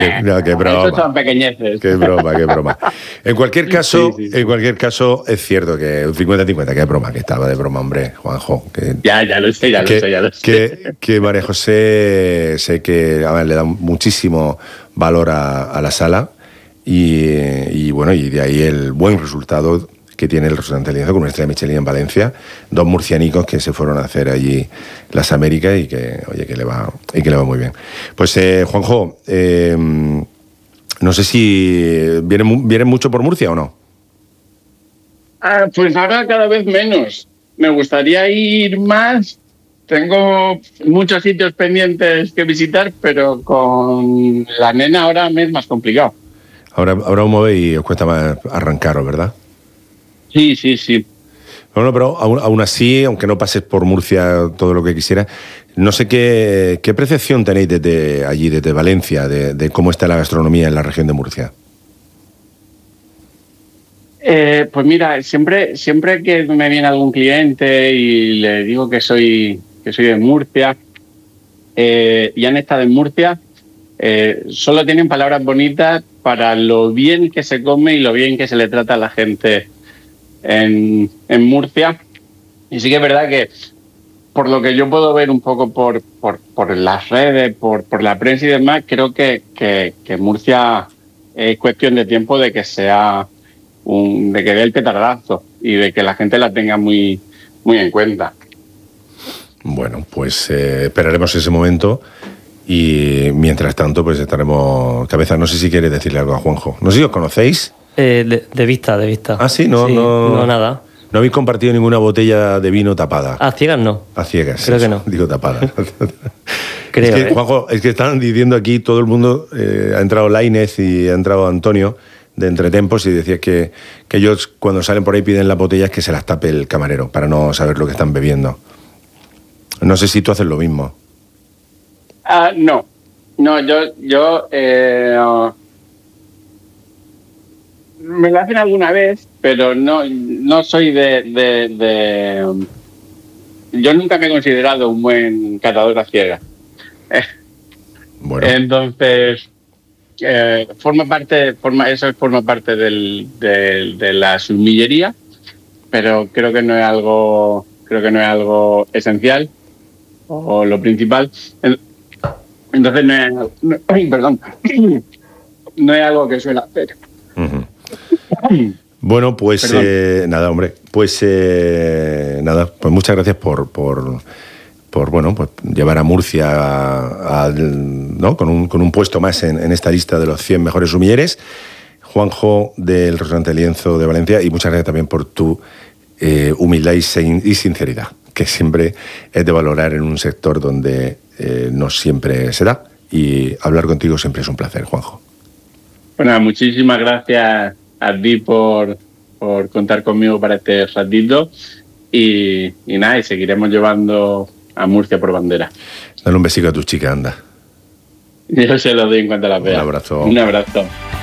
No, qué broma. Esos son pequeñeces. Qué broma, qué broma. En cualquier caso, Sí. en cualquier caso, es cierto que un 50-50, que es broma, que estaba de broma, hombre, Juanjo. Que, Ya lo sé. que María José sé que a ver, le da muchísimo valor a la sala y bueno, y de ahí el buen resultado que tiene el restaurante Lienzo con una estrella Michelin en Valencia, 2 murcianicos que se fueron a hacer allí las Américas y que, oye, que le va muy bien. Pues Juanjo, no sé si vienen mucho por Murcia o no. Pues ahora cada vez menos. Me gustaría ir más. Tengo muchos sitios pendientes que visitar, pero con la nena ahora me es más complicado. Ahora os movéis y os cuesta más arrancaros, ¿verdad? Sí. Bueno, pero aún así, aunque no pases por Murcia todo lo que quisieras, no sé qué percepción tenéis desde allí, desde Valencia, de cómo está la gastronomía en la región de Murcia. Pues mira, siempre que me viene algún cliente y le digo que soy de Murcia y han estado en Murcia, solo tienen palabras bonitas para lo bien que se come y lo bien que se le trata a la gente en Murcia. Y sí que es verdad que por lo que yo puedo ver un poco por las redes, por la prensa y demás, creo que Murcia es cuestión de tiempo de que sea de que dé el petardazo y de que la gente la tenga muy, muy en cuenta. Bueno, pues esperaremos ese momento y mientras tanto pues estaremos... Cabeza, no sé si quieres decirle algo a Juanjo. No sé si os conocéis. De vista. Ah, sí, no, sí, no nada. ¿No habéis compartido ninguna botella de vino tapada? A ciegas no. A ciegas. Creo eso, que no. Digo tapada. Creo, es que, Juanjo, es que están diciendo aquí todo el mundo, ha entrado Lainez y ha entrado Antonio de Entretempos y decía que ellos cuando salen por ahí piden las botellas que se las tape el camarero para no saber lo que están bebiendo. No sé si tú haces lo mismo. No, yo me lo hacen alguna vez, pero no soy yo nunca me he considerado un buen catador a ciegas. Bueno. Entonces, forma parte de la sumillería, pero creo que no es algo esencial o lo principal. Entonces no es algo que suele hacer. Uh-huh. Bueno, pues nada, hombre, pues muchas gracias por bueno, pues llevar a Murcia ¿no? con un puesto más en esta lista de los 100 mejores sumilleres. Juanjo del restaurante Lienzo de Valencia, y muchas gracias también por tu humildad y sinceridad, que siempre es de valorar en un sector donde no siempre se da, y hablar contigo siempre es un placer, Juanjo. Bueno, muchísimas gracias a ti por contar conmigo para este ratito y nada, y seguiremos llevando a Murcia por bandera. Dale un besito a tu chica, anda. Yo se lo doy en cuanto la vea. Un abrazo. Un abrazo.